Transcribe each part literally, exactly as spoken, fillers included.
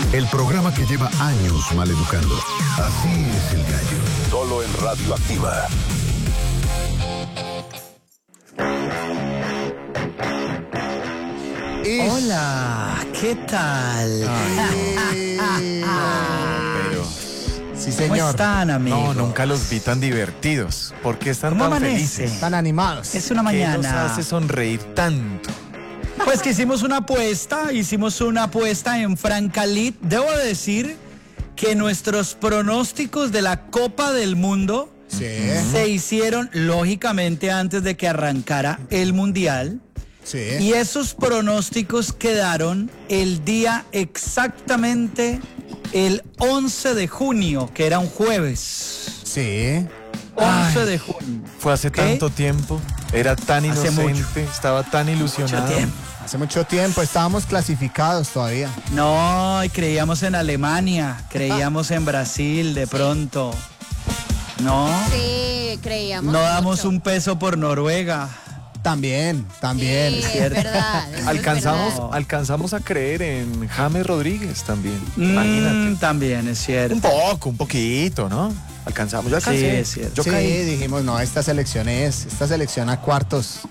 El programa que lleva años maleducando. Así es el gallo. Solo en Radioactiva. Hola, ¿qué tal? Ay, no, pero... Sí, ¿Cómo señor. están, amigos? No, nunca los vi tan divertidos. ¿Por qué están ¿Cómo tan amanece? felices? Tan animados. Es una ¿Qué los mañana. hace sonreír tanto? Pues que hicimos una apuesta, hicimos una apuesta en Francalit. Debo decir que nuestros pronósticos de la Copa del Mundo Sí. se hicieron lógicamente antes de que arrancara el Mundial. Sí. Y esos pronósticos quedaron el día exactamente el once de junio, que era un jueves. Sí. once Ay, de junio. Fue hace ¿Qué? tanto tiempo. Era tan Hace inocente. Estaba tan Mucho ilusionado. tiempo. Hace mucho tiempo estábamos clasificados todavía. No, y creíamos en Alemania, creíamos en Brasil de pronto. No, Sí, creíamos. no damos mucho. un peso por Noruega. También, también. Sí, es cierto. verdad. eso es Alcanzamos, verdad. alcanzamos a creer en James Rodríguez también. Mm, Imagínate. también es cierto. Un poco, un poquito, ¿no? Alcanzamos. Yo Sí, alcancé. es cierto. Yo Sí, caí. dijimos, no, esta selección es, esta selección a cuartos,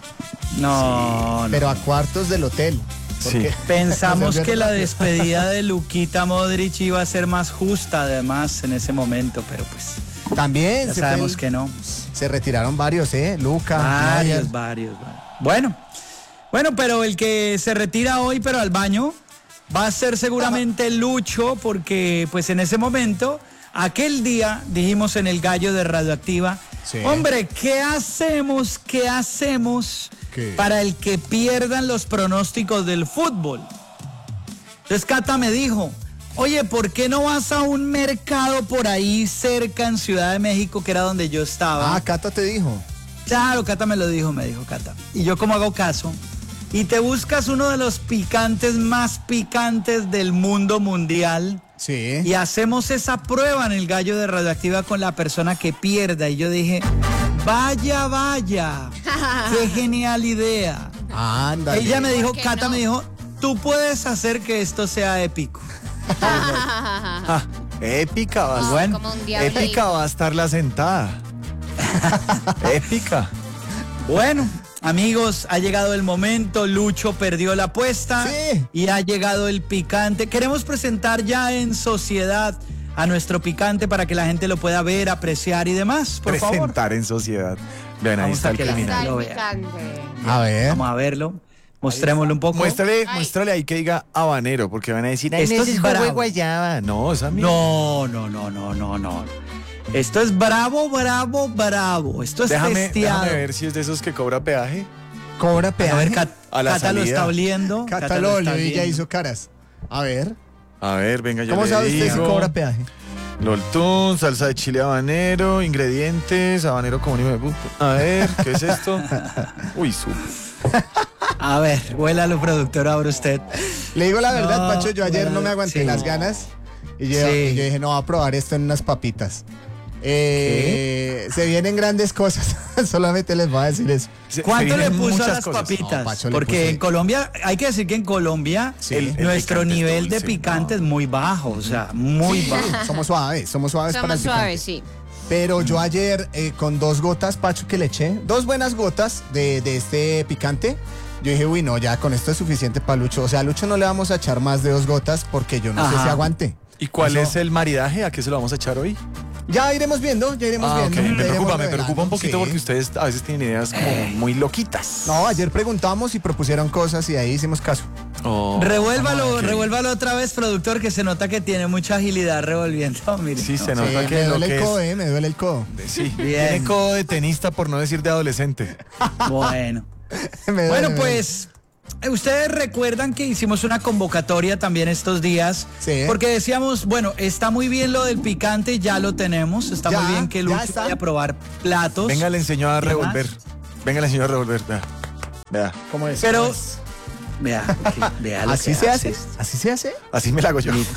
No, no. pero a cuartos del hotel. Sí. Porque- Pensamos Se que la olvidó. despedida de Luquita Modric iba a ser más justa además en ese momento, pero pues También ya se, sabemos fue- que no. se retiraron varios, ¿eh? Luca, Varios, Neuer. varios, varios. Bueno, bueno, pero el que se retira hoy, pero al baño, va a ser seguramente Lucho, porque pues en ese momento, aquel día, dijimos en el gallo de Radioactiva, Sí. hombre, ¿qué hacemos, qué hacemos ¿Qué? para el que pierdan los pronósticos del fútbol? Entonces Cata me dijo, oye, ¿por qué no vas a un mercado por ahí cerca en Ciudad de México, que era donde yo estaba? Ah, Cata te dijo. Claro, Cata me lo dijo, me dijo Cata. Y yo como hago caso. Y te buscas uno de los picantes más picantes del mundo mundial. Sí. Y hacemos esa prueba en el gallo de Radioactiva con la persona que pierda. Y yo dije, vaya, vaya. Qué genial idea. Ándale. Ella me dijo, qué Cata no? me dijo, tú puedes hacer que esto sea épico. Ah, épica va a Ah, bueno, como un diablo Épica ahí. va a estar la sentada. Épica. Bueno, amigos, ha llegado el momento. Lucho perdió la apuesta. Sí. Y ha llegado el picante. Queremos presentar ya en sociedad a nuestro picante para que la gente lo pueda ver, apreciar y demás. Por favor. Presentar en sociedad. Vean, ahí Vamos está a el que la criminal. Está lo el vea. picante. A ver. Vamos a verlo. Mostrémoslo un poco. Muéstrale, Ay. muéstrale ahí que diga habanero, porque van a decir, "Ay, Esto ese es es jugo de bravo. guayaba". No, esa mía. No, no, no, no, no, no. Esto es bravo, bravo, bravo. Esto es Déjame, testeado. déjame ver si es de esos que cobra peaje. Cobra A peaje. ver, Cat- A la Cata lo salida. está oliendo. Cata lo lo está olió y ya oliendo. hizo caras. A ver. A ver, venga, yo ¿Cómo le sabe usted si digo. cobra peaje? Loltún, salsa de chile habanero, ingredientes, habanero como hijo de puta. A ver, ¿qué es esto? Uy, su. A ver, huélalo, productor, ahora usted. Le digo la verdad, No, Pacho, yo ayer no me aguanté sí. las ganas y yo, Sí. y yo dije, no, voy a probar esto en unas papitas. Eh, se vienen grandes cosas, solamente les voy a decir eso. Se- ¿Cuánto se le vienen puso a muchas las cosas. papitas? No, Pacho, le Porque puse- en Colombia, hay que decir que en Colombia Sí. El- el nuestro picante es nivel de dulce, picante no. es muy bajo, o sea, muy bajo. Somos suaves, somos suaves para el Somos picante. suaves, sí. Pero yo ayer eh, con dos gotas, Pacho, que le eché, dos buenas gotas de, de este picante, yo dije, uy, no, ya con esto es suficiente para Lucho. O sea, a Lucho no le vamos a echar más de dos gotas porque yo no sé Ajá. si aguante. ¿Y cuál Eso- es el maridaje? ¿A qué se lo vamos a echar hoy? Ya iremos viendo, ya iremos Ah, ok. viendo. Me ya iremos preocupa, me revelando, preocupa un poquito sí. porque ustedes a veces tienen ideas como muy loquitas. No, ayer preguntamos y propusieron cosas y ahí hicimos caso. Oh, Revuélvalo, ok. revuélvalo otra vez, productor, que se nota que tiene mucha agilidad revolviendo. Mire. Sí, se Sí, nota me que lo duele que el codo, es. eh, me duele el codo. Sí, Bien. tiene codo de tenista por no decir de adolescente. Bueno. Me duele, Bueno, me duele. pues, eh, ustedes recuerdan que hicimos una convocatoria también estos días. Sí. Porque decíamos, bueno, está muy bien lo del picante, ya lo tenemos. Está Ya, muy bien que ya Lucho está. vaya a probar platos. Venga, le enseñó a ¿Qué revolver. más? Venga, le enseñó a revolver. Vea. Vea. ¿Cómo es? Pero, ¿Cómo es? vea, que- vea lo ¿Así que se hace? haces. ¿Así se hace? Así me la hago yo. Me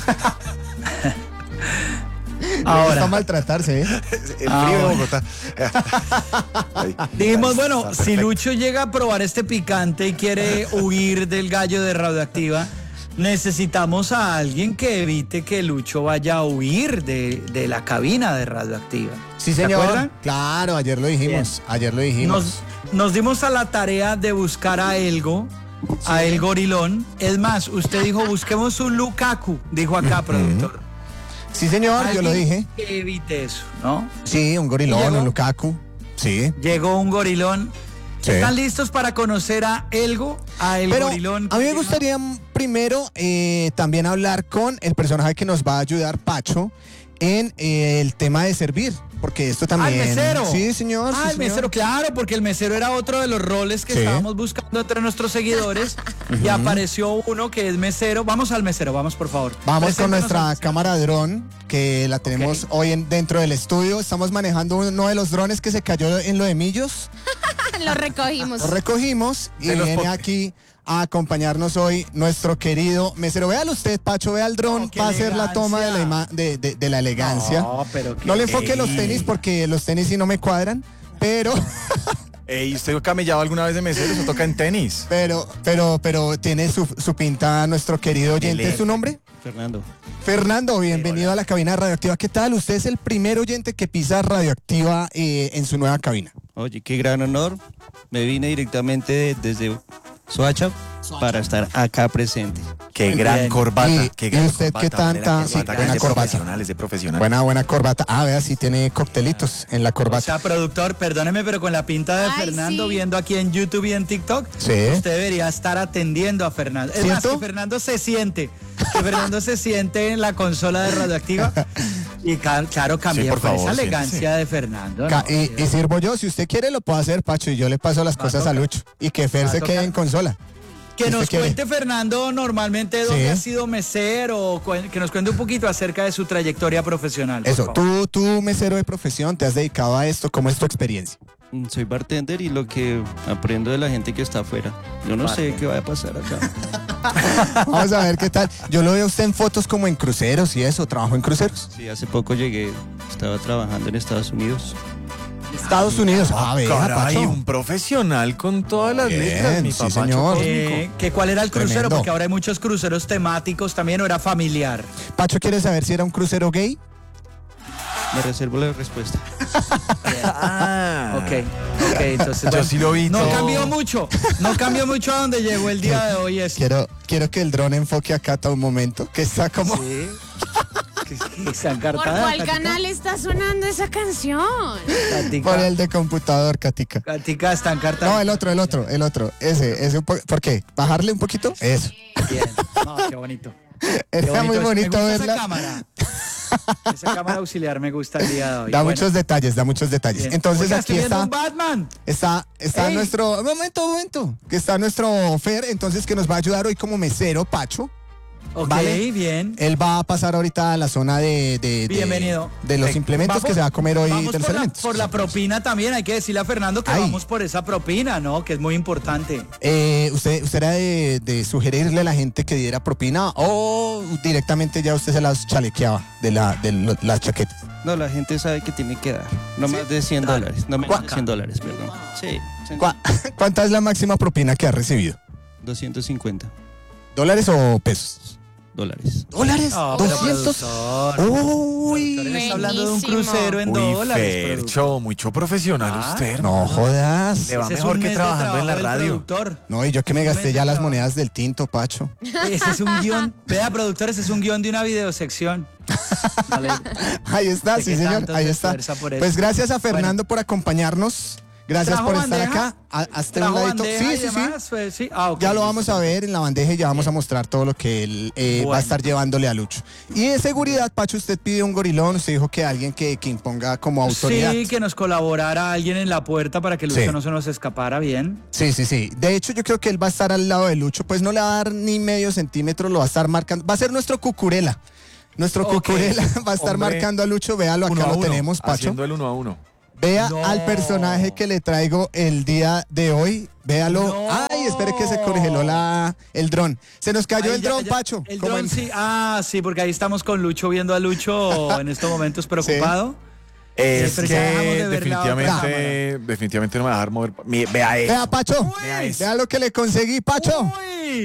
Ahora. gusta maltratarse, ¿eh? El Ah, frío de bueno. Bogotá. Ahí. Dijimos, Ahí bueno, está, si perfecto. Lucho llega a probar este picante y quiere huir del gallo de Radioactiva, necesitamos a alguien que evite que Lucho vaya a huir de, de la cabina de Radioactiva. Sí, ¿Se señor. acuerdan? Claro, ayer lo dijimos. Bien. Ayer lo dijimos. Nos, nos dimos a la tarea de buscar a Elgo, a El Gorilón. Es más, usted dijo, busquemos un Lukaku, dijo acá, productor. Sí, señor, yo lo Alguien dije. Que evite eso, ¿no? Sí, un gorilón, ¿Llegó? un Lukaku. Sí. Llegó un Gorilón. Sí. ¿Están listos para conocer a Elgo, a El Pero Gorilón? a mí me gustaría mm, primero eh, también hablar con el personaje que nos va a ayudar, Pacho, en eh, el tema de servir. Porque esto también... ¡Ah, el mesero! Sí, señor. Ah, sí, el señor. mesero, claro, porque el mesero era otro de los roles que Sí. estábamos buscando entre nuestros seguidores y apareció uno que es mesero. Vamos al mesero, vamos por favor. Vamos con Preséntanos nuestra al mesero. cámara dron, que la tenemos Ok. hoy en, dentro del estudio. Estamos manejando uno de los drones que se cayó en lo de Millos. Lo recogimos. Lo recogimos y De los viene pop- aquí a acompañarnos hoy nuestro querido mesero. Véalo usted, Pacho, vea el dron Oh, qué para hacer la toma de la, elegancia. ima- de, de- de la elegancia. No, pero qué- No le enfoque los Ey. tenis porque los tenis sí no me cuadran, pero, Ey, ¿usted ha camellado alguna vez de mesero? Eso toca en tenis. pero, pero, pero tiene su, su pinta nuestro querido oyente. Ele- ¿Es su nombre? Fernando. Fernando, bienvenido a la cabina de Radioactiva. ¿Qué tal? Usted es el primer oyente que pisa Radioactiva eh, en su nueva cabina. Oye, qué gran honor. Me vine directamente desde Soacha para estar acá presente. Qué Muy gran bien. corbata. Y- qué y gran usted corbata, qué tanta- buena sí, corbata, buena es de corbata. profesional, es de profesional. Buena, buena corbata. Ah, vea, sí tiene coctelitos en la O corbata. sea, productor, perdóneme, pero con la pinta de Ay, Fernando, sí. viendo aquí en YouTube y en TikTok, Sí. usted debería estar atendiendo a Fernando. Es más, ¿Cierto? que Fernando se siente, que Fernando se siente en la consola de Radioactiva y ca- claro, cambia Sí, por por favor, esa siéntese. elegancia de Fernando. Ca- ¿no? y, y sirvo yo, si usted quiere lo puedo hacer, Pacho, y yo le paso las Va a cosas a tocar. Lucho. Y que Fer Va a se tocar. quede en consola. Que si nos usted quiere. cuente Fernando normalmente dónde Sí. ha sido mesero, o cuen- que nos cuente un poquito acerca de su trayectoria profesional. por Eso, favor. tú, tú, mesero de profesión, te has dedicado a esto, ¿cómo es tu experiencia? Mm, Soy bartender y lo que aprendo de la gente que está afuera. Yo no sé Bartender. qué va a pasar acá. Vamos a ver qué tal. Yo lo veo a usted en fotos como en cruceros y eso, trabajo en cruceros. Sí, hace poco llegué, estaba trabajando en Estados Unidos. Estados Unidos. Ah, vea, Caray, Pacho. un profesional con todas las Bien, letras, mi sí, papacho señor. cósmico. Eh, que ¿Cuál era el crucero? Tremendo. Porque ahora hay muchos cruceros temáticos también, o era familiar. Pacho quiere saber si era un crucero gay. Me reservo la respuesta. Ah. Ok, ok, entonces. Yo bueno, sí lo vi No todo. cambió mucho, no cambió mucho a donde llegó el día de hoy. Es, Quiero, quiero que el dron enfoque acá todo un momento, que está como... Sí. Que- que está ¿Por encartada, cuál Katica. canal está sonando esa canción? Katica, Por el de computador, Katica. Katica está encartada. No, el otro, el otro, el otro. Ese, ese un po- ¿por qué? ¿Bajarle un poquito? Eso. Bien. No, qué bonito. Qué Era muy eso. bonito me gusta verla. Esa cámara. Esa cámara auxiliar me gusta el día de hoy. Da Bueno, muchos detalles, da muchos detalles. bien. Entonces Oiga, aquí estoy viendo está, un Batman. está, está Ey. nuestro, un momento, un momento, que está nuestro Fer, entonces que nos va a ayudar hoy como mesero, Pacho. Ok, Vale. bien. Él va a pasar ahorita a la zona de, de, de- Bienvenido. de los Eh, implementos vamos- que se va a comer hoy vamos de los por la, alimentos. por la propina también, hay que decirle a Fernando que Ay. vamos por esa propina, ¿no? Que es muy importante. Eh, ¿usted, ¿Usted era de, de sugerirle a la gente que diera propina o directamente ya usted se las chalequeaba de, la, de lo- las chaquetas? No, la gente sabe que tiene que dar. No más de cien Dale. dólares. No menos de Guaca. cien dólares, perdón. Sí, sí. ¿Cuá- ¿Cuánta es la máxima propina que ha recibido? doscientos cincuenta ¿Dólares o pesos? dólares. ¿Dólares? No, pero ¿doscientos? productor, Uy. productor, él está hablando de un Buenísimo. crucero en Uy, dólares. productor. Fercho, mucho profesional Ah, usted. No jodas. Le va Ese es mejor un que mes de trabajando en la trabajo del radio. productor. No, y yo que me gasté Mes ya de las trabajo. monedas del tinto, Pacho. Ese es un guión. Vea, productor, ese es un guión de una videosección. Vale. Ahí está, ¿De sí, qué señor. tanto Ahí se está. esfuerza por eso? Pues gracias a Fernando por acompañarnos. Gracias ¿Trajo por estar bandeja? acá. A- Hasta un ¿Trajo ladito. bandeja Sí, y sí, sí. demás? Pues, sí. Ah, ok, Ya lo listo. vamos a ver en la bandeja y ya vamos a mostrar todo lo que él eh, va Bueno. a estar llevándole a Lucho. Y de seguridad, Pacho, usted pidió un gorilón, usted dijo que alguien que, que imponga como autoridad. Sí, que nos colaborara alguien en la puerta para que Lucho Sí. no se nos escapara bien. Sí, sí, sí. De hecho, yo creo que él va a estar al lado de Lucho, pues no le va a dar ni medio centímetro, lo va a estar marcando. Va a ser nuestro cucurela. Nuestro Ok. cucurela va a estar Hombre, marcando a Lucho. Véalo, Uno acá a lo uno, tenemos, Pacho. Haciendo el uno a uno. Vea No. al personaje que le traigo el día de hoy. Véalo. No. Ay, espere que se congeló la, el dron. Se nos cayó Ahí el ya- dron, ya- Pacho. El Como dron, en- sí. Ah, sí, porque ahí estamos con Lucho, viendo a Lucho en estos momentos preocupado. Es pero ya dejamos de que ver la otra definitivamente, definitivamente no me va a dejar mover. Mi- Vea eso. Vea, Pacho. Vea eso. Vea lo que le conseguí, Pacho. Uy,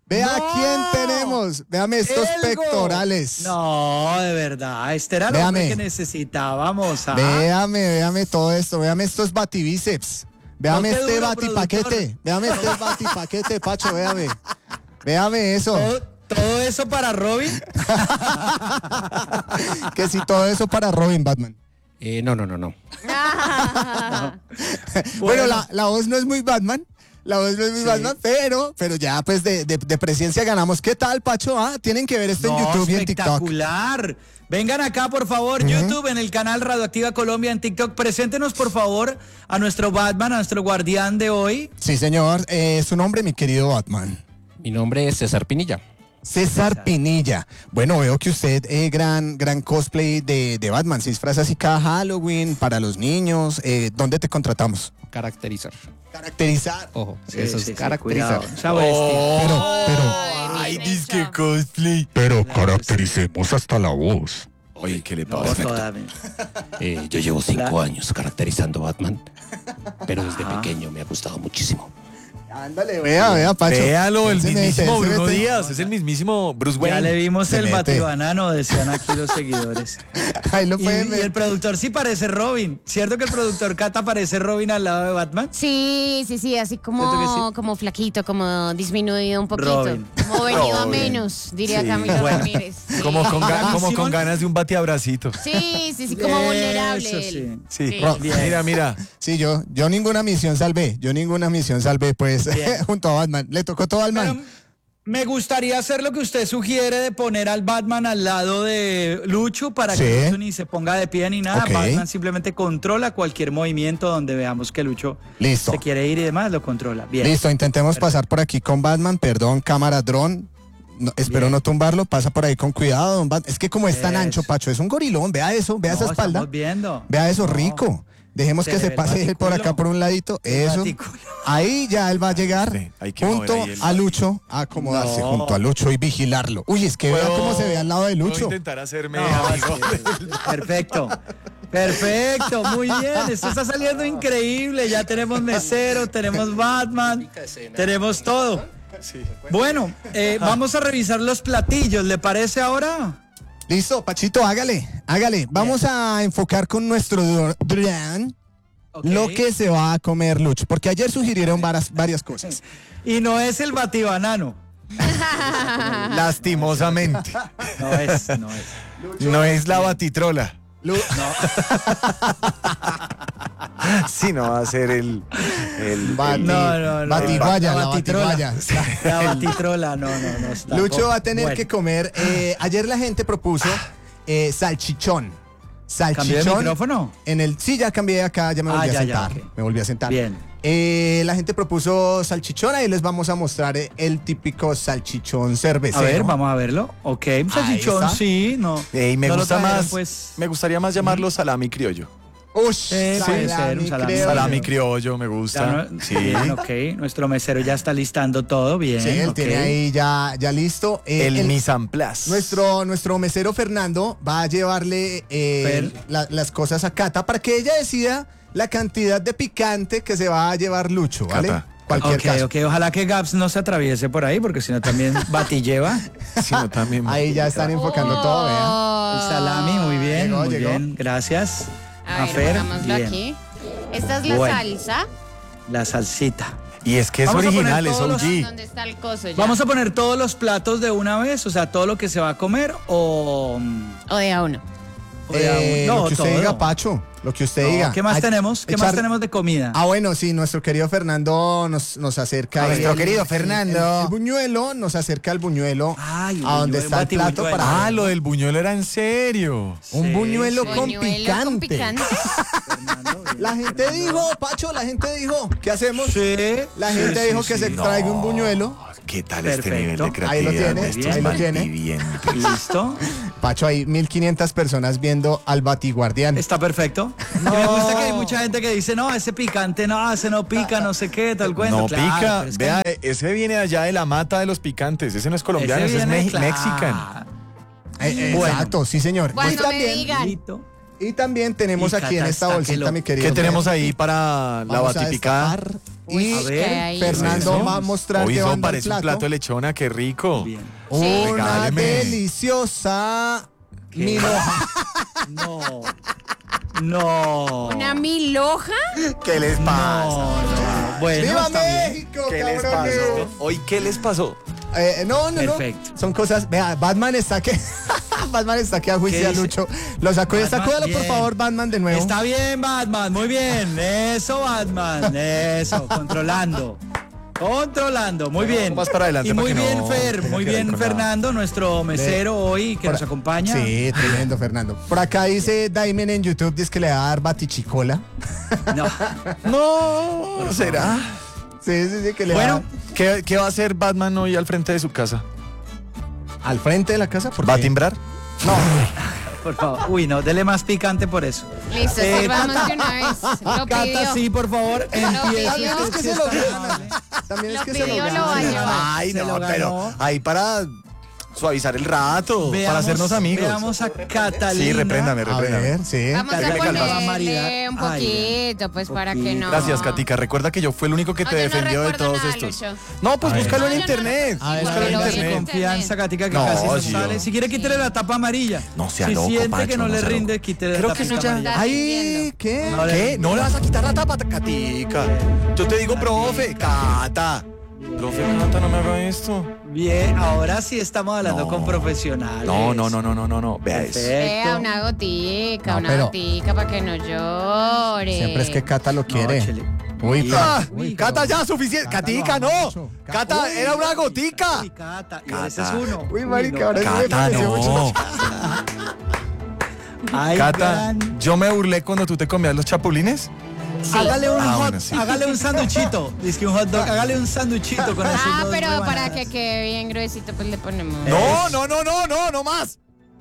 Vea No. quién tenemos. Véame estos Elgo. pectorales. No, de verdad. Este era el Véame. hombre que necesitábamos. ¿ah? Véame, véame todo esto. Véame estos batibíceps. Véame No te este duro, batipaquete. productor. Véame este batipaquete, Pacho, véame. Véame eso. ¿Todo, todo eso para Robin? Que si todo eso para Robin Batman. Eh, no, no, no, no. Bueno, la, la voz no es muy Batman. La voz no es muy Batman, pero, pero ya pues de, de, de presencia ganamos. ¿Qué tal, Pacho? Ah, tienen que ver esto en No, YouTube y en TikTok. espectacular. Vengan acá, por favor, YouTube, en el canal Radioactiva Colombia, en TikTok. Preséntenos, por favor, a nuestro Batman, a nuestro guardián de hoy. Sí, señor. Eh, su nombre, mi querido Batman. Mi nombre es César Pinilla. César Pinilla. Bueno, veo que usted eh, gran gran cosplay de, de Batman. Se disfraza así cada Halloween para los niños. Eh, ¿Dónde te contratamos? Caracterizar. Caracterizar. Ojo, Sí, eso sí, sí, es caracterizar. cuidado, esa bestia. Pero, pero, Ay, disque cosplay. Pero caractericemos hasta la voz. Oye, ¿qué le No, pasa? toda vez. Eh, yo llevo cinco Claro. años caracterizando Batman, pero desde pequeño me ha gustado muchísimo. ándale, vea, vea, Pacho. Véalo, el Se mete, mismísimo se Bruno mete. Díaz. Es el mismísimo Bruce Ya le Wayne. vimos Se el mete. batibanano, decían aquí los seguidores. Ahí lo Y, pueden y ver. el productor sí parece Robin. ¿Cierto que el productor Cata parece Robin al lado de Batman? Sí, sí, sí, así ¿Cierto como, que sí? como flaquito, como disminuido un poquito. Robin. Como venido a Robin. menos, diría Sí. Camilo Bueno. Ramírez. Sí. Como con, ga- como con Simón. ganas de un bateabracito. Sí, sí, sí, como Eso vulnerable. sí. él. Sí. Sí. Ro- Bien. Mira, mira. Sí, yo, yo ninguna misión salvé. Yo ninguna misión salvé, pues, Bien. junto a Batman. Le tocó todo al Pero man. me gustaría hacer lo que usted sugiere de poner al Batman al lado de Lucho para Sí. que Lucho ni se ponga de pie ni nada. Ok. Batman simplemente controla cualquier movimiento donde veamos que Lucho Listo. se quiere ir y demás, lo controla. Bien. Listo, intentemos pasar por aquí con Batman. Perdón, cámara dron. No, espero Bien. no tumbarlo. Pasa por ahí con cuidado, don Bat- Es que como es tan Eso. ancho, Pacho, es un gorilón. Vea eso, vea No, esa espalda. estamos viendo. Vea eso, No. rico. Dejemos Se que le se ve el pase él por acá baticulo. por un ladito. El Eso. baticulo. Ahí ya él va a llegar Sí, hay que junto mover ahí el- a Lucho a acomodarse No. junto a Lucho y vigilarlo. Uy, es que vea Puedo- cómo se ve al lado de Puedo Lucho. intentar hacerme No, amigo. sí, perfecto. Perfecto, muy bien. Esto está saliendo increíble. Ya tenemos mesero, tenemos Batman, tenemos todo. Bueno, eh, vamos a revisar los platillos. ¿Le parece ahora? Listo, Pachito, hágale, hágale. Vamos a enfocar con nuestro dr- dron Ok. lo que se va a comer Lucho, porque ayer sugirieron varias, varias cosas. Y no es el batibanano. Lastimosamente. No es, no es. No es la batitrola. Lu- Sí, no va a ser el. el, Bati- el- No, no, no. Batiguaya, La la batitrola. batiguaya. La batitrola, no, no, no. está- Lucho va a tener Bueno, que comer. eh, ayer la gente propuso eh, salchichón. Salchichón. ¿Cambió de micrófono? En el, sí, ya cambié acá, ya me Ah, volví ya, a ya, sentar. ok. Me volví a sentar. Bien. Eh, la gente propuso salchichón, ahí les vamos a mostrar eh, el típico salchichón cervecero. A ver, vamos a verlo. Ok, salchichón, está. sí, no. Ey, me no lo gusta trajeron, más. Pues, Me gustaría más llamarlo salami criollo. Ush, Eh, puede ser, un salami. creo. Salami criollo, me ya gusta. no- Sí. bien, ok. Nuestro mesero ya está listando todo, bien. Sí, él ok. tiene ahí ya, ya listo. Eh, El el- mise en place. Nuestro, nuestro mesero Fernando va a llevarle eh, Fer. la- las cosas a Cata para que ella decida la cantidad de picante que se va a llevar Lucho, ¿vale? Cata. Cualquier Ok, caso. ok, ojalá que Gaps no se atraviese por ahí, porque si no también Bati lleva. Sí, no, también. Ahí ya están enfocando todo, vea. El salami, muy bien, Llegó, muy llegó. bien, gracias. A ver, Fer, pongámoslo bien. aquí. Esta es la Bueno. salsa. La salsita. Y es que es Vamos a poner original, es todos los- O G. ¿Dónde está el coso ya? ¿Vamos a poner todos los platos de una vez? O sea, todo lo que se va a comer o... O de a uno. o de a Eh, uno? lo No, que usted todo. diga, Pacho. Lo que usted No, diga. ¿Qué más Ay, tenemos? ¿Qué más echar- tenemos de comida? Ah, bueno, sí, nuestro querido Fernando nos, nos acerca. A ahí nuestro el- querido el- Fernando. El, el buñuelo, nos acerca el buñuelo Ay, un a donde buñuelo, está el batibuñuelo. plato para. Ah, lo del buñuelo era en serio. Un Sí, buñuelo sí. con Buñuelo picante. con picante. Fernando, bien, La gente Fernando. dijo, Pacho, la gente dijo, ¿qué hacemos? Sí. La gente Sí, dijo sí, que sí. se traiga un buñuelo. ¿Qué tal Perfecto. este nivel de Ahí lo creatividad tiene, de estos ahí lo tiene. malvivientes? ¿Listo? Pacho, hay mil quinientas personas viendo al Batiguardián. Está perfecto. Y me gusta que hay mucha gente que dice, no, ese picante, no, ese no pica, no sé qué, tal cuento. No Claro, pica. pero es que Vea, ese viene allá de la mata de los picantes. Ese no es colombiano, ese, viene, es me- claro. mexican. Eh, eh, Bueno. Exacto, sí, señor. Cuando Y me también, digan. Listo. y también tenemos Y aquí en Cata esta está que bolsita, lo- mi querido. ¿Qué tenemos ahí para la Vamos a batipicada? destapar y a ver, ¿qué hay? Fernando ¿Eso? va a mostrar Hoy de son banda el parece un plato. plato de lechona, qué rico. Bien. Una Regáleme. deliciosa milhoja. No. No. ¿Una milhoja? ¿Qué les pasa? No, no. Bueno, ¡Viva está bien. México, ¿Qué les cabrones! pasó? Hoy, ¿qué les pasó? Eh, no, no, Perfecto. no. Son cosas. Vea, Batman está que. Batman está que a juicio ¿Qué a dice? Lucho. Lo sacó y Batman, sacúdalo, por bien. favor, Batman, de nuevo. Está bien, Batman, muy bien. Eso, Batman. Eso, controlando. Controlando, muy bien. Más para adelante Y para muy que bien, no Fer, tenga muy que ver bien, con nada. Fernando, nuestro mesero hoy que Por- nos acompaña. Sí, tremendo, Fernando. Por acá dice Daimen en YouTube, dice que le va a dar batichicola. No. No, ¿será? Sí, sí, sí, que le Bueno, va ¿Qué, ¿Qué va a hacer Batman hoy al frente de su casa? al frente de la casa. ¿Por ¿Va a qué? timbrar? por favor. Uy, no, dele más picante por eso. Listo, Eh, sirvamos Cata. de una vez. Lo Cata, pidió. sí, por favor, empieza. pidió. Es que Sí se lo está gana. amable. También es Lo que se lo pidió, gana. lo va a llevar. Ay, Se no, lo ganó. pero ahí para suavizar el rato, para Veamos- hacernos amigos. Veamos a Catalina. Sí, repréndame, A repréndame. ver, sí. Vamos a Cata, calma, ponerle María. un Ay, poquito, pues para que poquito. no. Gracias, Katica. Recuerda que yo fui el único que te Oye, no defendió de recuerdo todos nada, estos. Lucho. No, pues A ver. búscalo No, en yo no- internet. A ver, búscalo en a ver, internet. Confianza, Katica, que No, casi no sí, sale. yo- Si quiere, quítele la tapa amarilla. No sea si loco, siente Pacho, que no, no le sea rinde, loco. quítele la Creo tapa que eso ya- amarilla. Está Ay, rindiendo. ¿Qué? No le- ¿Qué? No le vas a quitar la tapa, Katica. Yo te digo, profe, Cata. Profe, Cata, no me haga esto. Bien, ahora sí estamos hablando No. con profesionales. No, no, no, no, no, no, no. Vea eso. Perfecto. Vea, una gotica, No, una pero- gotica para que no llore. Siempre es que Cata lo quiere. No, chele. Uy, Ah, Uy, Cata, no. ya, suficiente. Cata Catica, lo ama no. mucho. Cata, Uy, era una gotica. Uy, Cata, y Cata. ese es uno. Uy, Uy, marica, no. ahora sí me Cata, pareció mucho. no. Ay, Cata, gran- yo me burlé cuando tú te comías los chapulines. Hágale un Ah, hot, bueno, sí. hágale un sanduchito. Dice que un hot dog, hágale un sanduchito con esos Ah, dos pero para rebanadas. que quede bien gruesito, pues le ponemos. No, no, no, no, no, no más.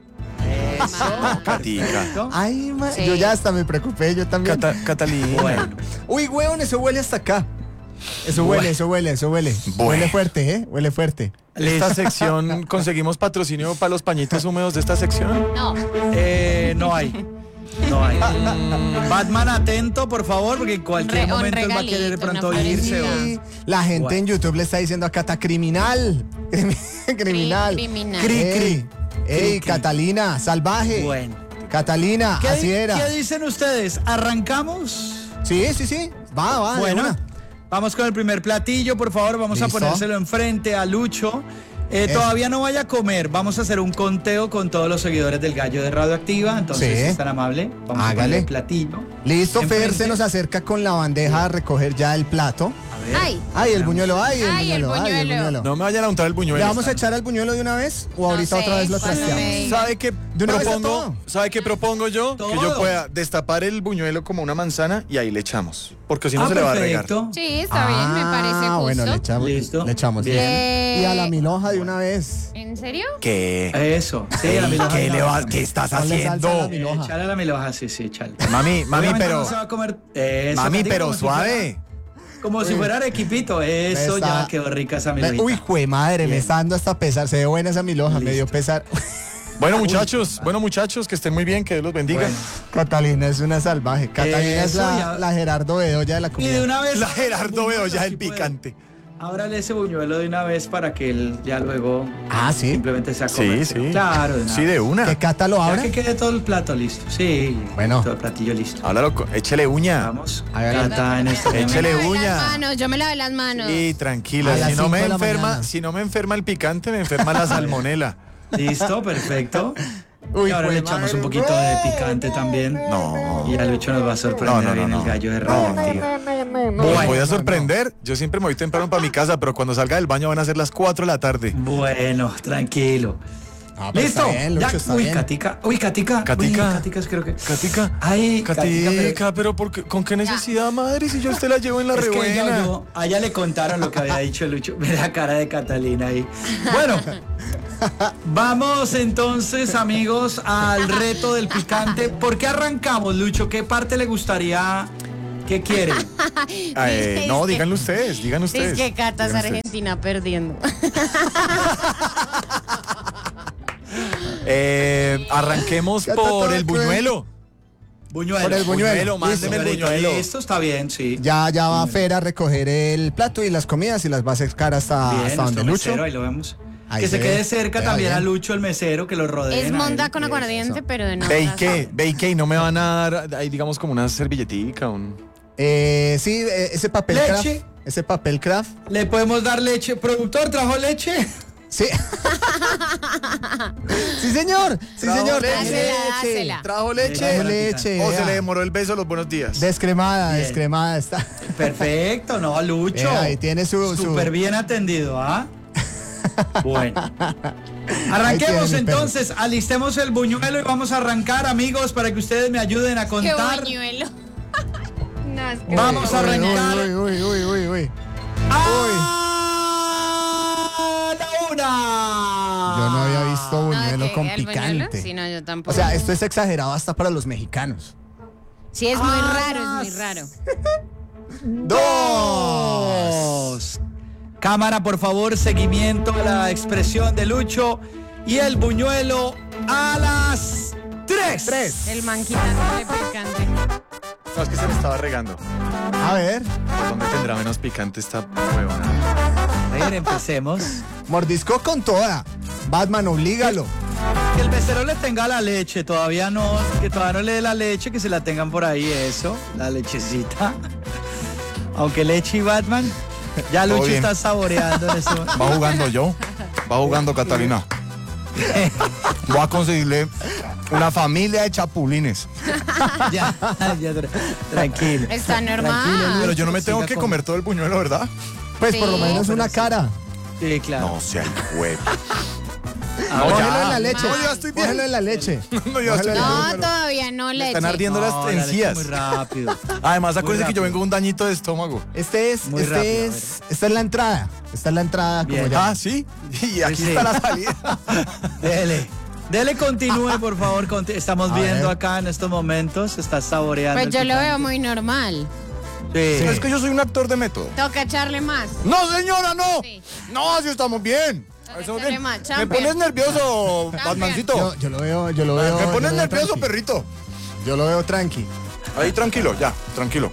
Eso, Catica. perfecto. Ay, ma- Sí. yo ya hasta me preocupé, yo también. Cata, Catalina. Bueno, Uy, huevón, eso huele hasta acá. Eso Bueno. huele, eso huele, eso huele. Bueno. Huele fuerte, ¿eh? Huele fuerte. Esta sección, conseguimos patrocinio para los pañitos húmedos de esta sección. No. eh, no hay. No hay. Batman, atento, por favor, porque en cualquier Re- un momento él va a querer de regalito, pronto una irse. florecita. o- Y la gente Bueno. en YouTube le está diciendo a Cata criminal. Crimi- criminal. criminal. Cri, Ey, cri. ey, Cri, cri. Catalina, salvaje. Bueno. Catalina, ¿Qué, así di- era. ¿Qué dicen ustedes? ¿Arrancamos? Sí, sí, sí. Va, va. de Bueno, una. vamos con el primer platillo, por favor. Vamos ¿Listo? a ponérselo enfrente a Lucho. Eh, Eso. todavía no vaya a comer. Vamos a hacer un conteo con todos los seguidores del Gallo de Radioactiva. Entonces, Sí. si es tan amable, vamos a Hágale. poner el platillo. Listo, Fer Enfrente. se nos acerca con la bandeja a recoger ya el plato. A ver. Ay, Ay, el buñuelo, ay, el Ay, el buñuelo, ay, el buñuelo. buñuelo. No me vayan a untar el buñuelo. ¿Le vamos a echar al buñuelo de una vez o No ahorita sé, otra vez lo cuando trasteamos? me diga. ¿Sabe qué De una vez a propongo? todo. ¿Sabe qué propongo yo? Todo. Que yo pueda destapar el buñuelo como una manzana y ahí le echamos. Porque si no Ah, se le va a regar. perfecto. sí, está bien, me parece Ah, justo. bueno, le echamos. Listo. Le echamos. Bien. Eh, Y a la milhoja de una vez. ¿En serio? ¿Qué? Eso. Sí, a la milhoja. ¿Qué, no. le vas- ¿Qué estás Ponle salsa a la haciendo? milhoja. Echale a la milhoja, sí, sí, echale. Mami, mami, Obviamente pero. no se va a comer. Eso, Mami, Katica, pero como si suave. fuera- Como si fuera arequipito. Eso Me está- ya quedó rica esa Me- milhojita. Uy, jue madre, me Bien. está dando hasta pesar. Se ve buena esa milhoja, me dio Listo. pesar. Bueno, muchachos, bueno, muchachos, que estén muy bien, que Dios los bendiga. Bueno. Catalina es una salvaje. Catalina es Eso la, ya- la Gerardo Bedoya de la Y comida. de una vez. La Gerardo veo ya si el puede. picante. Ábrale ese buñuelo de una vez para que él ya luego Ah, sí. simplemente sea Sí, comer. sí. Claro, de una Sí, de vez. una. Que Cata lo Ya abra. que quede todo el plato listo. Sí. Bueno. Todo el platillo listo. Háblalo, con- échele uña. Vamos. Hágale. Cata en este momento. Échele Yo me lavé uña. las manos, yo me lavé las manos. Y tranquila, A las si no cinco me de la enferma, mañana. si no me enferma el picante, me enferma la salmonela. Listo, perfecto. Uy, y ahora jue le echamos madre. un poquito de picante también. No. Y a Lucho nos va a sorprender No, no, no, en no. el gallo de radioactiva. Los voy a sorprender. Yo siempre me voy temprano para mi casa, pero cuando salga del baño van a ser las cuatro de la tarde. Bueno, tranquilo. Ah, pero Listo. está bien, Lucho, Ya. está Uy, bien. Catica. Uy, Catica. Catica. Uy, Catica, creo que. Catica. Ay, Catica, Catica, pero, ¿por qué- ¿con qué necesidad, madre? Si yo a usted la llevo en la Es que ella rebuena. oyó- a ella le contaron lo que había dicho Lucho. Ve la cara de Catalina ahí. Bueno, vamos entonces, amigos, al reto del picante. ¿Por qué arrancamos, Lucho? ¿Qué parte le gustaría? ¿Qué quiere? Ah, eh, Es no, que- díganlo ustedes, díganlo Es ustedes. que Cata es Díganlo ustedes. Argentina perdiendo. Eh, arranquemos Cata por toda el cruel. buñuelo. Buñuelo. Por el buñuelo. Mándeme el Listo, buñuelo. Listo, está bien, sí. Ya, ya va Fer a recoger el plato y las comidas y las va a acercar hasta, Bien, hasta donde nuestro Lucho. mesero, ahí lo vemos. Ahí que se se quede ve. cerca Vea también bien. a Lucho, el mesero, que lo rodee. Es monda con aguardiente, pero de no. Ve y qué, ve y qué, y no me van a dar ahí, digamos, como una servilletica, un... Eh, sí, eh, ese papel Leche. craft. Ese papel craft. Le podemos dar leche. ¿Productor trajo leche? Sí. Sí, señor. Sí, Trajo señor. leche. Dásela, dásela. ¿Trajo leche? Trajo Para leche. ¿O se vea. le demoró el beso los buenos días? Descremada, Bien. descremada está. Perfecto, no, Lucho. Vea, ahí tiene su- su- Súper bien atendido, ¿ah? Bueno. Ahí Arranquemos tiene mi perro. entonces, alistemos el buñuelo y vamos a arrancar, amigos, para que ustedes me ayuden a Qué contar. buñuelo. No, es que Vamos a Uy, arrancar. Uy, uy, uy, uy, uy. ¡A la una! Yo no había visto No, buñuelo ¿de qué? con ¿El buñuelo? picante. Sí, no, yo O tampoco. sea, esto es exagerado hasta para los mexicanos. Sí, es muy Ah, raro, es muy raro. Dos. Cámara, por favor, seguimiento a la expresión de Lucho. Y el buñuelo a las tres. Tres. El manquita no le picante. No, es que se me estaba regando. A ver, ¿Por dónde tendrá menos picante esta huevona? A ver, empecemos. mordisco con toda. Batman, oblígalo. Que el mesero le tenga la leche, todavía no, que todavía no le dé la leche, que se la tengan por ahí, eso, la lechecita. Aunque leche y Batman, ya Todo Lucho bien. está saboreando eso. Va jugando yo. Va jugando Catalina. Voy a conseguirle una familia de chapulines. ya, ya, tra- tranquilo. Está normal. Tranquilo, Lucho, Pero yo no me tengo siga que con- comer todo el buñuelo, ¿verdad? Pues por lo Sí. menos una cara. Sí, claro. No sea el huevo. A ver, Cógelo ya. en la leche. No, ya estoy bien. Cógelo en la leche. No, ya estoy Cógelo en la No, todavía no Me leche. están ardiendo no, las la leche encías. muy rápido. Además, acuérdense que yo rápido. vengo de un dañito de estómago. Este es, Muy este rápido, a es, esta es la entrada. Esta es la entrada como Bien. ya. Ah, sí. Y aquí Sí. está la salida. Dele. Dele, continúe, por favor. conti- Estamos A viendo ver. acá en estos momentos. Está saboreando. Pues el yo lo picante. veo muy normal. Sí. Es que yo soy un actor de método. Toca echarle más. No, señora, no. Sí. No, así estamos bien. Dale, Estamos échale bien. más, Me champion. pones nervioso, Champion. Batmancito. Yo, yo lo veo, yo lo veo. Me yo pones lo veo nervioso, tranqui. perrito. Yo lo veo tranqui. Ahí tranquilo, ya, tranquilo.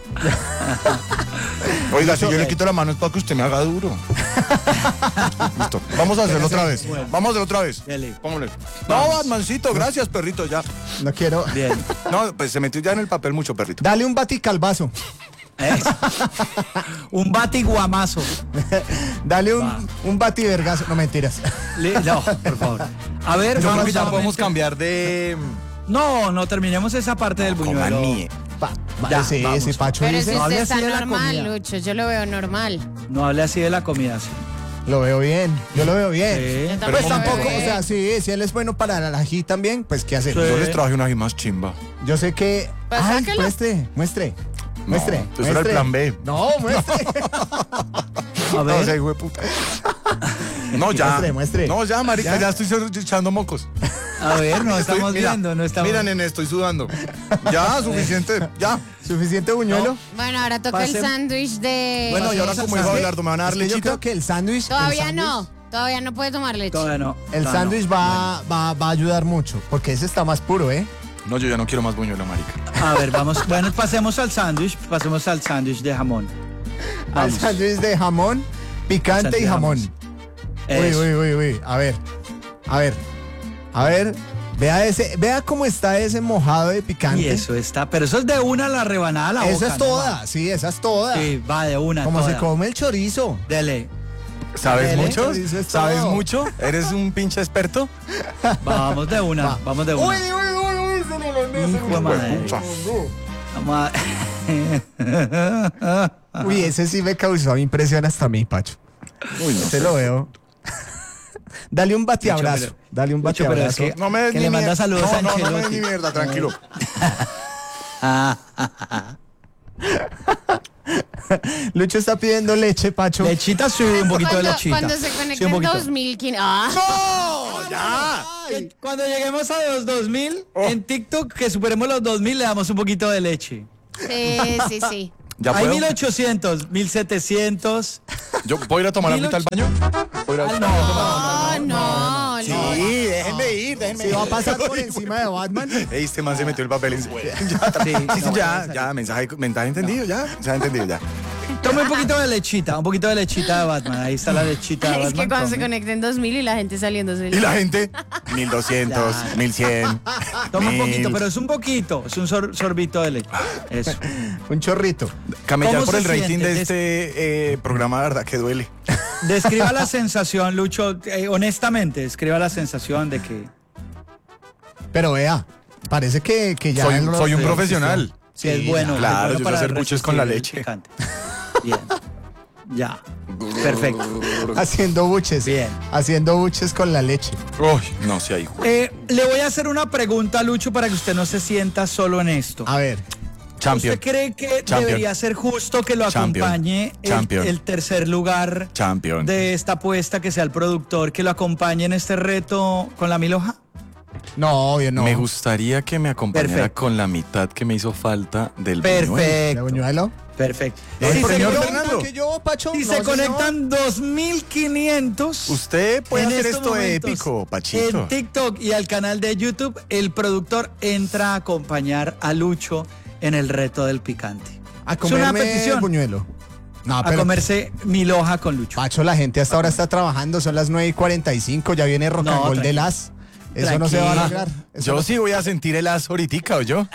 Oiga, si yo le quito la mano es para que usted me haga duro. Listo. Vamos a hacerlo otra vez. Bueno. Vamos a hacerlo otra vez. Dele. Póngale. No, Batmancito, gracias, perrito, ya. No quiero. Bien. No, pues se metió ya en el papel mucho, perrito. Dale un baticalvazo. Eso. Un batiguamazo. Dale Va. un, un bativergazo. No mentiras. Li- No, por favor. A ver, Yo creo vamos que ya solamente- podemos cambiar de... No, no terminemos esa parte del buñuelo. Comaní. Pa, va, Ya, sí, vamos. ese Pacho Pero dice. si no usted hable está así de la normal, comida. Lucho, yo lo veo normal. No hable así de la comida, sí. Lo veo bien. Yo lo veo bien. Sí. Yo Pues lo tampoco, veo o sea, bien. sí, si él es bueno para el ají también, pues ¿qué hacer? Sí. Yo les traje una ají más chimba. Yo sé que. Pues Ay, sáquelo. muestre, muestre. Muestre. eso era el muestre. plan B. No, muestre. A No, ver. o sea, hijo de puta. No, ya. Muestre, muestre. No, ya, marica, Ya. ya, estoy so- echando mocos. A ver, no Estoy- estamos mira, viendo, no estamos. Mira, nene, estoy sudando. Ya, suficiente, ya. ¿Suficiente buñuelo? Bueno, ahora toca el Pasem- sándwich de... Bueno, y ahora Pasemos como al dijo sándwich. Abelardo, ¿me van a dar Es que yo lechita? creo que el sándwich. el Todavía sándwich- no, todavía no puede tomar leche. Todavía no. El todavía sándwich no. va, va, va a ayudar mucho, porque ese está más puro, ¿eh? No, yo ya no quiero más buñuelo, marica. A ver, vamos. Bueno, pasemos al sándwich. Pasemos al sándwich de jamón. Al Vamos. sándwich de jamón, picante Sándwich y de jamón. jamón. Uy, Eso. uy, uy, uy. A ver, a ver, a ver. Vea ese, vea cómo está ese mojado de picante. Y eso está. Pero eso es de una la rebanada a la boca. Esa es ¿no? toda, sí, esa es toda. Sí, va de una. Como toda. se come el chorizo. Dele. ¿Sabes Dele, mucho? eso es ¿Sabes todo. mucho? ¿Eres un pinche experto? Vamos de una. Va. Vamos de una. Uy, uy, uy, uy, se lo logré, se Hijo de lo madre. Pucha. Vamos a... Uy, ese sí me causó impresión hasta a mí, Pacho. Uy, no Te sé. lo veo. Dale un batiabrazo. Lucho, pero- Dale un Lucho, pero batiabrazo. es que- No me des Que ni le manda mierda. saludos no, a no, no me des Ancelotti. ni mierda, tranquilo. Lucho está pidiendo leche, Pacho. Lechita, sí, un poquito de Cuando, lechita. cuando se Sí, conecte un el poquito. dos mil quince. ¡Ah! ¡No! ¡Ya! Que Cuando lleguemos a los dos mil, Oh. en TikTok, que superemos los dos mil, le damos un poquito de leche. Sí, sí, sí. ¿Ya Hay puedo? mil ochocientos, mil setecientos. ¿Yo puedo ir a tomar agüita al baño? ¿Puedo ir a- Ah, no. No, no, el Sí, no. déjenme ir, déjenme Si ir. va a pasar por encima de Batman. Ey, este man se metió el papel en ya, Sí, sí, sí, no, ya, no, ya, mensaje, mensaje entendido, ya, mensaje entendido, ya. Tome un poquito de lechita, un poquito de lechita de Batman. Ahí está la lechita de Batman. Es que cuando se tome. conecten dos mil y la gente saliéndose. Y la gente, mil doscientos, Ya. mil cien. Toma un mil. poquito, pero es un poquito. Es un sor- sorbito de leche. Eso. Un chorrito. Camellar ¿Cómo por se el rating siente? de este eh, programa, la verdad que duele. Describa la sensación, Lucho, eh, honestamente, describa la sensación de que... Pero vea, parece que, que ya... Soy, el soy un rostro- profesional. Sí, es bueno. claro, es bueno yo sé para hacer buches con la resistir el leche. picante. Bien. Ya. Perfecto. Haciendo buches. Bien. Haciendo buches con la leche. Uy, no sé, ahí. Eh, le voy a hacer una pregunta a Lucho para que usted no se sienta solo en esto. A ver. Champion. ¿Usted cree que Champion. debería ser justo que lo Champion. acompañe el, Champion. el tercer lugar Champion. de esta apuesta, que sea el productor, que lo acompañe en este reto con la milhoja? No, obvio no. Me gustaría que me acompañara Perfecto. con la mitad que me hizo falta del buñuelo. ¿De Perfecto. buñuelo? Perfecto. Eh, Si se, señor conectan- Fernando. Que yo, Pacho. si No, se señor. conectan dos mil quinientos Usted puede en hacer estos esto momentos épico, Pachito. en TikTok y al canal de YouTube, el productor entra a acompañar a Lucho en el reto del picante. A Es comerme una petición. buñuelo. No, A pero comerse milhoja con Lucho. Pacho, la gente hasta ahora está trabajando, son las nueve y cuarenta y cinco, ya viene Rock No, and Roll de tranquilo. las. Eso no se va a Tranquilo. lograr. Eso Yo no- sí voy a sentir el as ahorita, ¿o yo?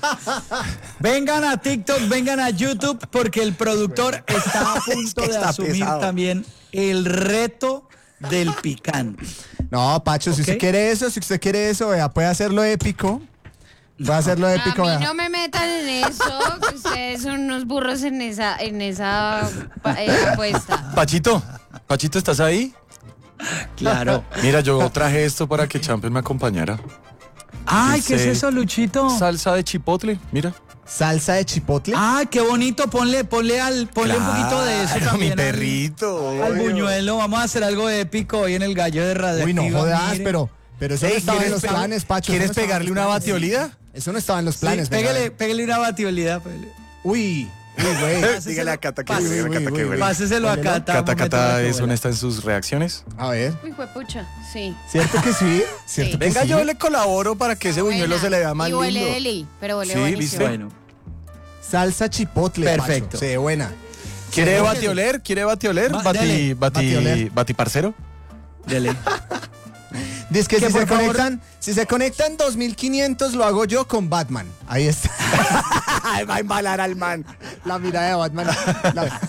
Vengan a TikTok, vengan a YouTube, porque el productor está a punto de está asumir pesado. también el reto del picante. No, Pacho, si Ok. usted quiere eso, si usted quiere eso, vea, puede hacerlo épico. Puede hacerlo épico, A mí vea. no me metan en eso, que ustedes son unos burros en esa, en esa pa- eh, apuesta. Pachito, Pachito, ¿estás ahí? Claro. Mira, yo traje esto para que Champion me acompañara. Ay, ¿qué es Dice, eso, Luchito? Salsa de chipotle, mira. Salsa de chipotle. Ay, qué bonito. Ponle, ponle al, ponle un poquito de eso Claro, también. mi al- perrito. Al, obvio. buñuelo. Vamos a hacer algo épico hoy en el gallo de radio. Uy, no jodas, pero, pero eso no Ey, estaba en ¿quieres los pe- planes, Pacho. ¿Quieres eso no estaba en pegarle los una planes. batiolida? Eso no estaba en los planes. Sí, venga, pégale, a ver. pégale una batiolidad. pégale. Uy, uy, güey. Dígale a Cata que, Páseselo. dígale a Cata Uy, que uy, huele. uy. Páseselo a Huélelo. Cata. Cata, un momento Cata para que es huela. honesta en sus reacciones. A ver. Uy, pucha, sí. ¿Cierto que sí? ¿Cierto Sí. que Venga, sí? yo le colaboro para que ese buñuelo Buena. se le vea más y huele lindo. deli, pero huele Sí, buenísimo. ¿viste? Bueno, Salsa chipotle, Perfecto. Pacho. Se ve buena. ¿Quiere Sí. batioler? ¿Quiere batioler? Va- Bati, dele. bati, Batioler. bati parcero. dele. Dice que Que si por se favor- conectan, si se conectan dos mil quinientos lo hago yo con Batman. Ahí está. Va a embalar al man. La mirada de Batman. La-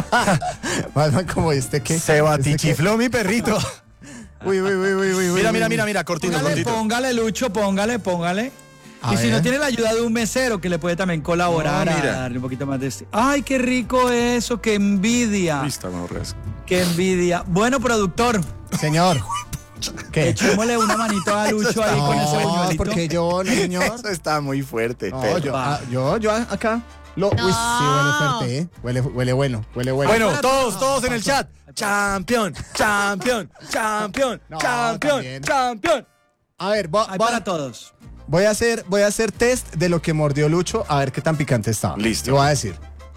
Batman como este que. Se este batichifló mi perrito. que- Uy, uy, uy, uy, uy. Mira, uy, mira, uy. mira, mira, cortito, Póngale, cortito. póngale, Lucho, póngale, póngale. A y si ver. no tiene la ayuda de un mesero que le puede también colaborar No, a mira. darle un poquito más de este. ¡Ay, qué rico eso! ¡Qué envidia! Listo, me ahorras. ¡Qué envidia! Bueno, productor, Señor. ¿Qué? echémosle una manito a Lucho ahí con ese No, buñuelito. porque yo, no, señor. Eso está muy fuerte. No, pero- yo, Va. ah, yo, yo acá. Lo, Uy, sí, huele fuerte, ¿eh? Huele, huele bueno, huele bueno. Bueno, todos, todos en el chat. Champion, champion, champion, No, champion, también. champion. A ver, voy, Hay voy- para todos. voy a hacer, voy a hacer test de lo que mordió Lucho, a ver qué tan picante está. Listo. Y voy a decir.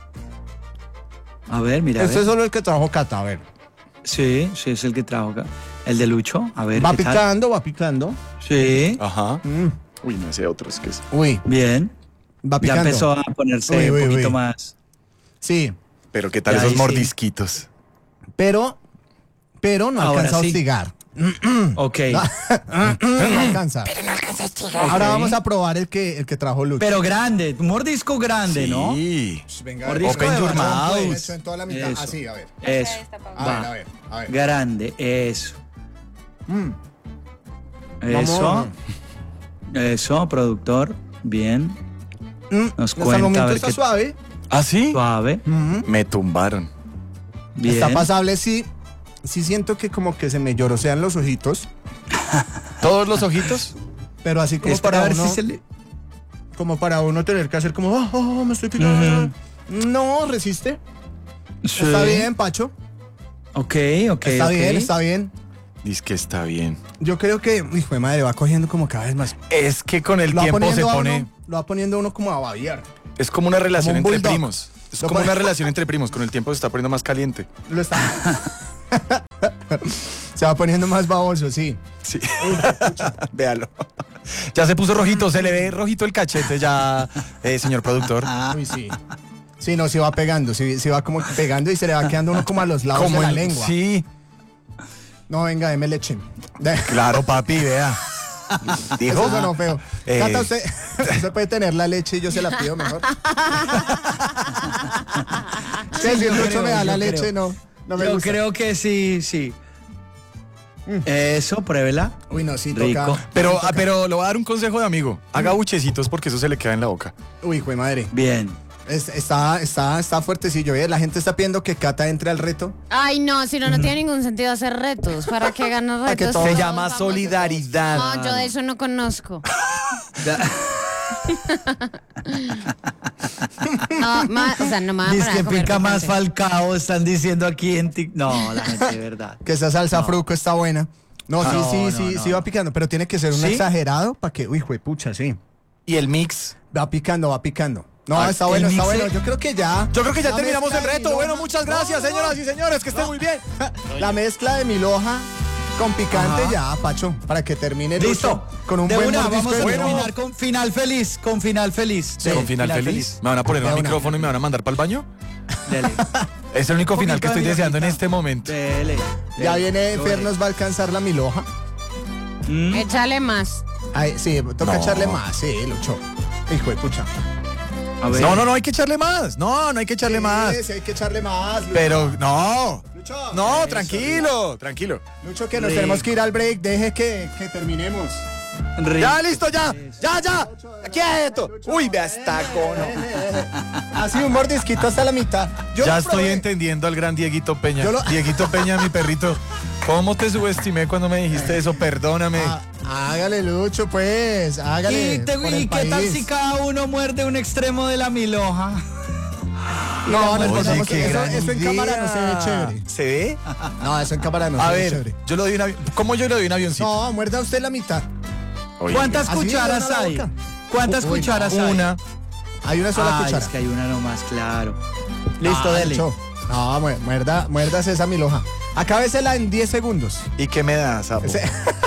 A ver, mira. a Este ver. es solo el que trajo Cata, a ver. Sí, sí, es el que trajo acá. El de Lucho, a ver. Va ¿qué tal? picando, va picando. Sí, Ajá. Mm, Uy, no ese otro es que es. Uy, bien. va Ya picando. empezó a ponerse Uy, uy, un poquito uy. más. Sí, Pero qué tal Ya, esos ahí sí. mordisquitos. pero, pero no Ahora alcanza a sí. hostigar. Ok. No alcanza. Ahora vamos a probar el que, el que trajo Lucho. Pero grande, un mordisco grande, ¿no? Sí. Venga, Mordisco Open de your balón, mouth. pues. Hecho en toda la mitad. Eso. Así, a ver. Eso. A Va. ver, a ver, a ver. Grande, eso. Mm. Eso. Vamos. Eso, productor. Bien. Mm, Nos hasta cuenta, el a momento ver está qué- suave. ¿Ah, sí? Suave. Mm. Me tumbaron. Bien. Está pasable, sí. Sí siento que como que se me llorosean los ojitos, ¿Todos los ojitos? pero así como Espera para a ver uno, si se le... como para uno tener que hacer como, oh, oh, me estoy picando. No, resiste. Sí. Está bien, Pacho. Ok, ok. Está ok. bien, está bien. Dice que está bien. Yo creo que, hijo de madre, va cogiendo como cada vez más. Es que con el Lo va tiempo se poniendo a pone. uno, lo va poniendo a uno como a babiar. Es como una relación Como un entre bulldog. primos. Es Lo como pone- una relación entre primos. Con el tiempo se está poniendo más caliente. Lo está. Se va poniendo más baboso, sí. Sí. Véalo. Ya se puso rojito, se le ve rojito el cachete ya, eh, señor productor. Uy, sí. Sí, no, se va pegando, se, se va como pegando y se le va quedando uno como a los lados Como de la el- lengua. Sí. No, venga, deme leche. Claro, papi, vea. Eso sonó feo. Eh. Tata, usted, usted puede tener la leche y yo se la pido mejor. Sí, si yo Lucho creo, me da la yo leche, creo. no, no me Yo gusta. creo que sí, sí. Eso, pruébela. Uy, no, sí, Rico. toca. Pero, ah, pero le voy a dar un consejo de amigo. Haga buchecitos porque eso se le queda en la boca. Uy, hijo de madre. Bien. Es- Está, está, está fuertecillo. ¿eh? La gente está pidiendo que Cata entre al reto. Ay, no, si no, no tiene ningún sentido hacer retos. ¿Para qué ganar Para que retos? todos- Se Todos llama vamos- solidaridad. No, yo de eso no conozco. No, ma- o sea, no me van a Dice poner que a comer pica más picante. Falcao, están diciendo aquí en TikTok. No, la gente de verdad. Que esa salsa fruco está buena. No, sí, No, sí, no, sí, no. sí va picando, pero tiene que ser un ¿Sí? exagerado para que, uy, hijo de pucha, sí. Y el mix. Va picando, va picando. No, Ah, está el bueno, está mix bueno. es- Yo creo que ya. Yo creo que ya La terminamos el mezcla de reto. mi Bueno, loja- muchas No, gracias, no, señoras y señores. Que estén muy bien. La mezcla de mi loja con picante Ajá. ya, Pacho, para que termine Listo. Lucho con un de buen una, mordisco vamos a de Bueno. terminar con final feliz. Con final feliz. Sí, Con final, feliz. ¿Me van a poner De un una. micrófono y me van a mandar para el baño? Dele. Es el único final que Poquito estoy de deseando en mierdita. este momento. Dele. Ya dele. viene Sobre. Fer, nos va a alcanzar la mi loja. Mm. Échale más. Ay, sí, toca No. echarle más, sí, Lucho. Hijo de pucha. A ver. No, no, no, hay que echarle más. No, no hay que echarle más. Sí, sí, hay que echarle más. Lucho. Pero no. Lucho. No, Eso, tranquilo, tranquilo. Lucho, que nos Rico. tenemos que ir al break. Deje que, que terminemos. Rico. Ya, listo, ya. Ya, ya. ¡Quieto! Uy, vea, está cono. Así un mordisquito hasta la mitad. Yo Ya lo estoy probé. entendiendo al gran Dieguito Peña. Yo lo- Dieguito Peña, mi perrito. ¿Cómo te subestimé cuando me dijiste eso? Perdóname. Ah, hágale, Lucho, pues. Hágale. ¿Y, te- por y el qué tal país. si cada uno muerde un extremo de la miloja? No, nos Oye, pasamos- qué eso, gran eso en idea. cámara no se ve chévere. ¿Se ve? No, eso en cámara no A se ve ver, chévere. yo le doy un avión. ¿Cómo yo le doy un avioncito? No, muerda usted la mitad. Oye, ¿Cuántas así, cucharas de una a la hay? boca. ¿Cuántas Uy, cucharas hay? Una. Hay una sola Ah, cuchara. es que hay una nomás, claro. Listo, Ah, dele. Lucho. No, mu- muerda, muerdas esa mi loja. Acábesela en diez segundos. ¿Y qué me da, sapo? Ese-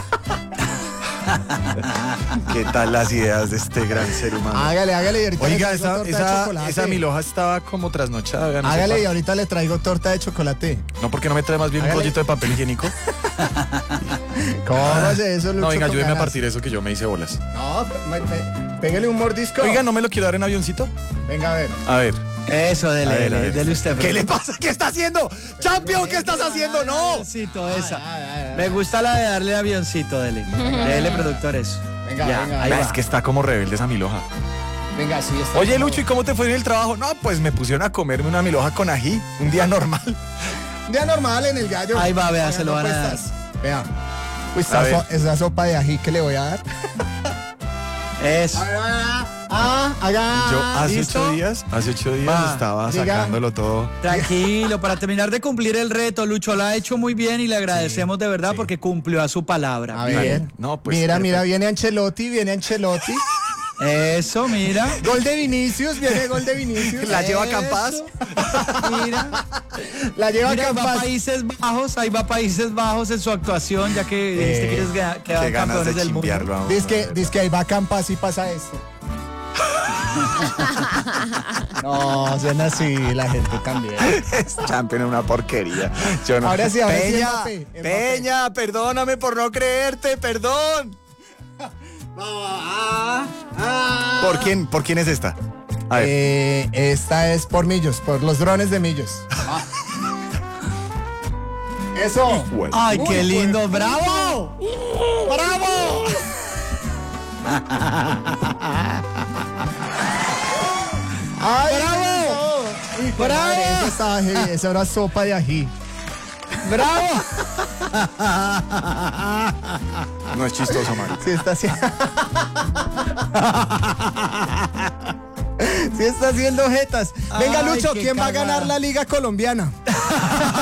¿Qué tal las ideas de este gran ser humano? Hágale, hágale y ahorita le Oiga, traigo esa, torta de esa, chocolate. esa miloja estaba como trasnochada. vean, no sé Hágale y pa- ahorita le traigo torta de chocolate. No, porque no me trae más bien un Hágale. rollito de papel higiénico. ¿Cómo hace eso, Lucho? No, venga, con ayúdeme a ganas? partir eso que yo me hice bolas. No, me- me- pégale un mordisco. Oiga, ¿no me lo quiero dar en avioncito? Venga, a ver. A ver. Eso, dele, A ver, dele, a ver. dele usted. ¿Qué le pasa? ¿Qué está haciendo? ¡Champion! ¿Qué estás haciendo? ¡No! Avioncito, esa. Ay, ay, ay. Me gusta la de darle avioncito, dele. Dele, productor, eso. Venga, Ya, venga, ahí Ah, va. es que está como rebelde esa miloja. Venga, sí, está. Oye, como- Lucho, ¿y cómo te fue en el trabajo? No, pues me pusieron a comerme una miloja con ají. Un día normal. Un día normal en el gallo. Ahí va, vea, Pagando se lo van a dar. apuestas. Vea. Uy, A esa, ver. so- esa sopa de ají que le voy a dar. Eso. A ver, ah, ah, haga. Yo hace ¿listo? ocho días, hace ocho días Va, estaba diga. sacándolo todo. Tranquilo, para terminar de cumplir el reto, Lucho lo ha hecho muy bien y le agradecemos de verdad porque cumplió a su palabra. A Bien. ver. No, pues, mira, mira, perfecto. viene Ancelotti, viene Ancelotti. Eso, mira. Gol de Vinicius, viene gol de Vinicius. La lleva Eso. Campas. Mira. La lleva Mira, ahí va Campas. Países Bajos, ahí va Países Bajos en su actuación, ya que dijiste que ellos quedan Qué ganas campeones de del mundo. chimbearlo. a uno, Dice que, de verdad. dice que ahí va Campas y pasa esto. No, suena así la gente también. Es Champion es una porquería. Yo no. Ahora sí, ahora sí, Peña, Mbappé, Mbappé. Peña, perdóname por no creerte, perdón. ¿Por quién? ¿Por quién es esta? A ver. Eh, esta es por Millos, por los drones de Millos. Eso. Bueno. Ay, Uy, qué pues. lindo, bravo. ¡Bravo! ¡Ay, ¡Bravo! Uy, hijo de ¡Bravo! madre, esa estaba heavy, esa era sopa de ají. Bravo. No es chistoso, Mario. Sí está haciendo. Sí está haciendo jetas. Venga, Ay, Lucho, qué ¿quién va a cagada. ganar la Liga Colombiana?